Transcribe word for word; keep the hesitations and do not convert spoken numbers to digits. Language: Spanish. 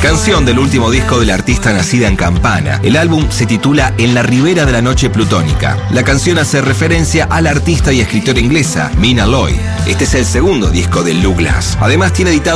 canción del último disco de la artista nacida en Campana. El álbum se titula En la ribera de la noche plutónica. La canción hace referencia a la artista y escritora inglesa Mina Loy. Este es el segundo disco de Lou Glass. Además tiene editado